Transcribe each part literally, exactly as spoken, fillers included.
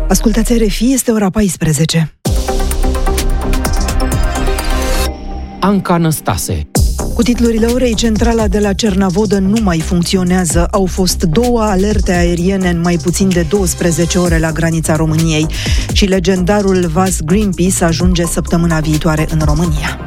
Ascultați R F I, este ora paisprezece. Anca Năstase. Cu titlurile orei, centrala de la Cernavodă nu mai funcționează. Au fost două alerte aeriene în mai puțin de douăsprezece ore la granița României. Și legendarul vas Greenpeace ajunge săptămâna viitoare în România.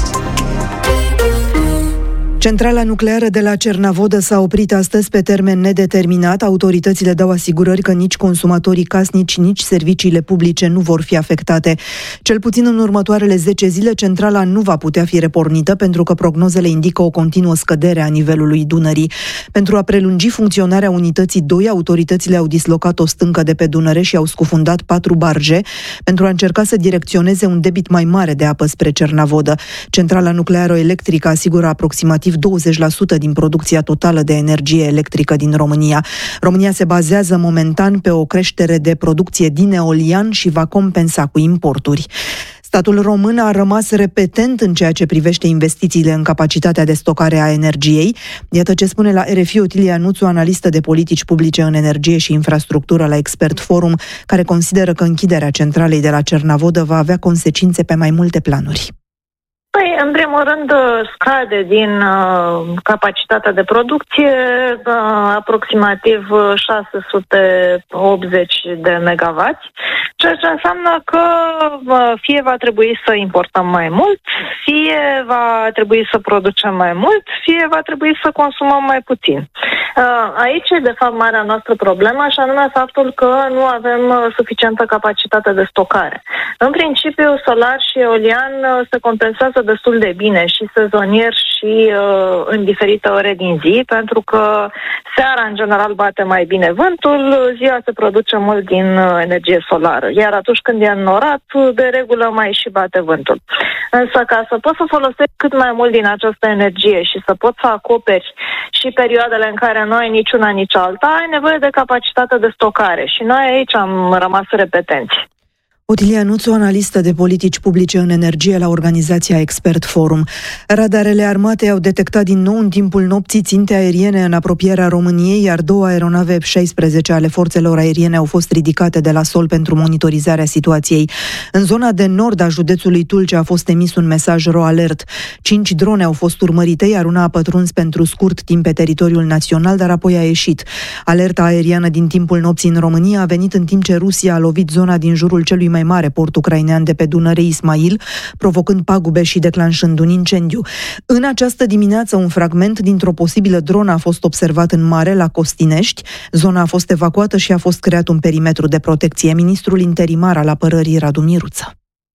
Centrala nucleară de la Cernavodă s-a oprit astăzi pe termen nedeterminat. Autoritățile dau asigurări că nici consumatorii casnici, nici serviciile publice nu vor fi afectate. Cel puțin în următoarele zece zile, centrala nu va putea fi repornită pentru că prognozele indică o continuă scădere a nivelului Dunării. Pentru a prelungi funcționarea unității doi, autoritățile au dislocat o stâncă de pe Dunăre și au scufundat patru barje pentru a încerca să direcționeze un debit mai mare de apă spre Cernavodă. Centrala nucleară electrică asigură aproximativ douăzeci la sută din producția totală de energie electrică din România. România se bazează momentan pe o creștere de producție din eolian și va compensa cu importuri. Statul român a rămas repetent în ceea ce privește investițiile în capacitatea de stocare a energiei. Iată ce spune la R F I Otilia Nuțu, analistă de politici publice în energie și infrastructură la Expert Forum, care consideră că închiderea centralei de la Cernavodă va avea consecințe pe mai multe planuri. Păi, în primul rând, scade din uh, capacitatea de producție uh, aproximativ șase sute optzeci de megawatts, ceea ce înseamnă că uh, fie va trebui să importăm mai mult, fie va trebui să producem mai mult, fie va trebui să consumăm mai puțin. Uh, aici e, de fapt, marea noastră problemă, și anume faptul că nu avem uh, suficientă capacitate de stocare. În principiu, solar și eolian uh, se compensează destul de bine și sezonier și uh, în diferite ore din zi, pentru că seara în general bate mai bine vântul, ziua se produce mult din uh, energie solară, iar atunci când e înnorat, de regulă mai și bate vântul. Însă ca să poți să folosești cât mai mult din această energie și să poți să acoperi și perioadele în care nu ai niciuna, nici alta, ai nevoie de capacitate de stocare și noi aici am rămas repetenți. Otilia Nuțu, analistă de politici publice în energie la organizația Expert Forum. Radarele armatei au detectat din nou în timpul nopții ținte aeriene în apropierea României, iar două aeronave F șaisprezece ale forțelor aeriene au fost ridicate de la sol pentru monitorizarea situației. În zona de nord a județului Tulcea a fost emis un mesaj ro-alert. Cinci drone au fost urmărite, iar una a pătruns pentru scurt timp pe teritoriul național, dar apoi a ieșit. Alerta aeriană din timpul nopții în România a venit în timp ce Rusia a lovit zona din jurul celui mai mare port ucrainean de pe Dunăre, Ismail, provocând pagube și declanșând un incendiu. În această dimineață, un fragment dintr-o posibilă dronă a fost observat în mare la Costinești. Zona a fost evacuată și a fost creat un perimetru de protecție. Ministrul interimar al apărării, Radu Miruță.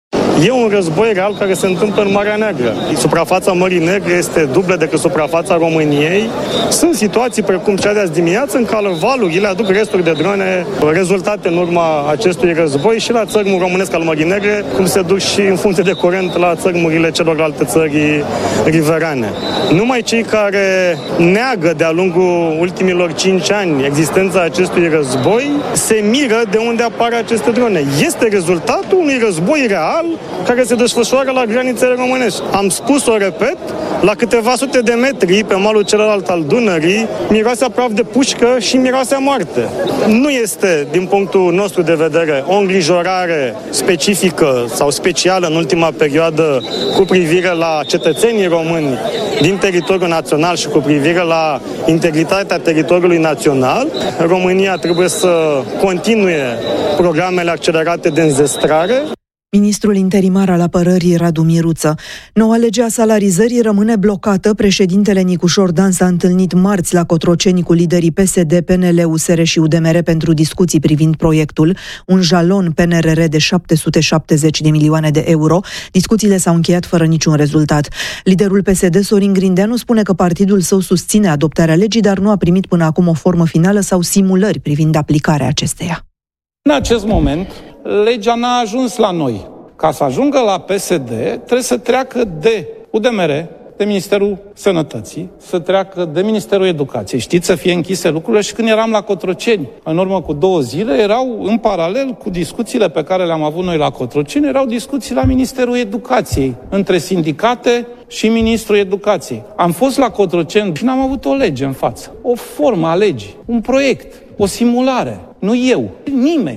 E un război real care se întâmplă în Marea Neagră. Suprafața Mării Negre este dublă decât suprafața României. Sunt situații precum cea de azi dimineață în care valurile aduc resturi de drone rezultate în urma acestui război și la țărmul românesc al Mării Negre, cum se duc și în funcție de curent la țărmurile celorlalte țări riverane. Numai cei care neagă de-a lungul ultimilor cinci ani existența acestui război se miră de unde apar aceste drone. Este rezultatul unui război real care se desfășoară la granițele românești. Am spus-o, repet, la câteva sute de metri pe malul celălalt al Dunării, miroase praf de pușcă și miroase moarte. Nu este, din punctul nostru de vedere, o îngrijorare specifică sau specială în ultima perioadă cu privire la cetățenii români din teritoriul național și cu privire la integritatea teritoriului național. România trebuie să continue programele accelerate de înzestrare. Ministrul interimar al apărării, Radu Miruță. Noua lege a salarizării rămâne blocată. Președintele Nicușor Dan s-a întâlnit marți la Cotroceni cu liderii P S D, P N L, U S R și U D M R pentru discuții privind proiectul, un jalon P N R R de șapte sute șaptezeci de milioane de euro. Discuțiile s-au încheiat fără niciun rezultat. Liderul P S D, Sorin Grindeanu, spune că partidul său susține adoptarea legii, dar nu a primit până acum o formă finală sau simulări privind aplicarea acesteia. În acest moment, legea n-a ajuns la noi. Ca să ajungă la P S D, trebuie să treacă de U D M R, de Ministerul Sănătății, să treacă de Ministerul Educației. Știți, să fie închise lucrurile. Și când eram la Cotroceni, în urmă cu două zile, erau în paralel cu discuțiile pe care le-am avut noi la Cotroceni, erau discuții la Ministerul Educației, între sindicate și Ministrul Educației. Am fost la Cotroceni și n-am avut o lege în față, o formă a legii, un proiect, o simulare. Nu eu, nimeni.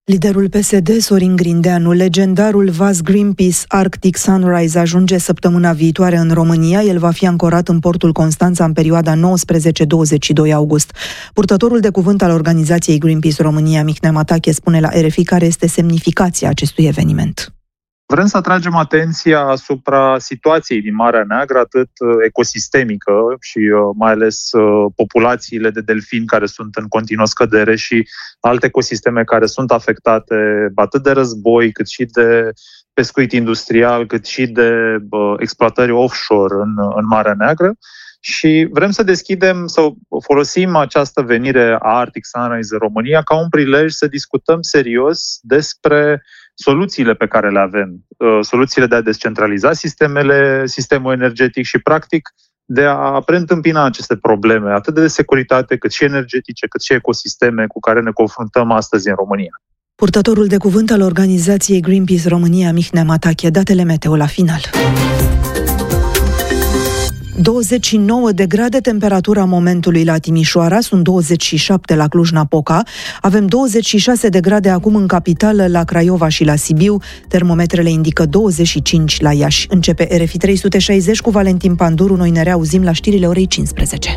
Liderul P S D, Sorin Grindeanu, legendarul vas Greenpeace Arctic Sunrise ajunge săptămâna viitoare în România. El va fi ancorat în portul Constanța în perioada nouăsprezece douăzeci și doi august. Purtătorul de cuvânt al organizației Greenpeace România, Mihnea Matache, spune la R F I care este semnificația acestui eveniment. Vrem să atragem atenția asupra situației din Marea Neagră, atât ecosistemică și mai ales populațiile de delfini care sunt în continuă scădere și alte ecosisteme care sunt afectate atât de război, cât și de pescuit industrial, cât și de exploatări offshore în, în Marea Neagră. Și vrem să deschidem, să folosim această venire a Arctic Sunrise în România ca un prilej să discutăm serios despre soluțiile pe care le avem, soluțiile de a descentraliza sistemele, sistemul energetic și, practic, de a preîntâmpina aceste probleme, atât de securitate, cât și energetice, cât și ecosisteme cu care ne confruntăm astăzi în România. Purtătorul de cuvânt al organizației Greenpeace România, Mihnea Matache, datele meteo la final. douăzeci și nouă de grade temperatura momentului la Timișoara, sunt douăzeci și șapte la Cluj-Napoca, avem douăzeci și șase de grade acum în capitală, la Craiova și la Sibiu, termometrele indică douăzeci și cinci la Iași. Începe R F I trei sute șaizeci cu Valentin Panduru, noi ne reauzim la știrile orei cincisprezece.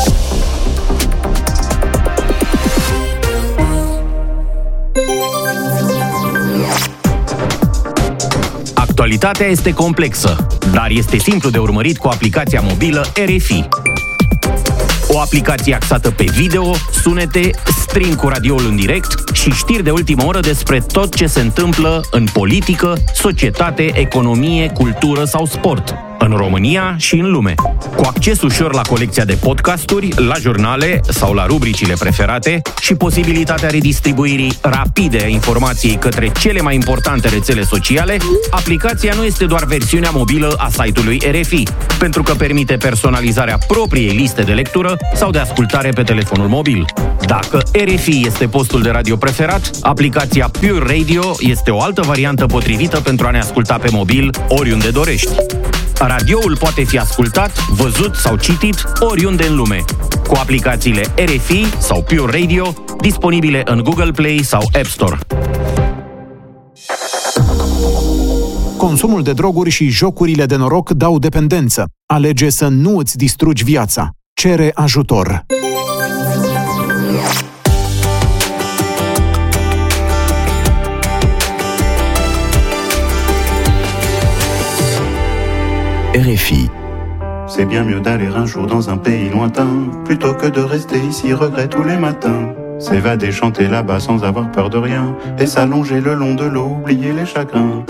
Actualitatea este complexă, dar este simplu de urmărit cu aplicația mobilă R F I. O aplicație axată pe video, sunete, stream cu radioul în direct și știri de ultimă oră despre tot ce se întâmplă în politică, societate, economie, cultură sau sport, în România și în lume. Cu acces ușor la colecția de podcasturi, la jurnale sau la rubricile preferate și posibilitatea redistribuirii rapide a informației către cele mai importante rețele sociale, aplicația nu este doar versiunea mobilă a site-ului R F I, pentru că permite personalizarea propriei liste de lectură sau de ascultare pe telefonul mobil. Dacă R F I este postul de radio preferat, aplicația Pure Radio este o altă variantă potrivită pentru a ne asculta pe mobil oriunde dorești. Radioul poate fi ascultat, văzut sau citit oriunde în lume, cu aplicațiile R F I sau Pure Radio, disponibile în Google Play sau App Store. Consumul de droguri și jocurile de noroc dau dependență. Alege să nu îți distrugi viața. Cere ajutor. R F I. C'est bien mieux d'aller un jour dans un pays lointain, plutôt que de rester ici regret tous les matins. S'évader, chanter là-bas sans avoir peur de rien, et s'allonger le long de l'eau, oublier les chagrins.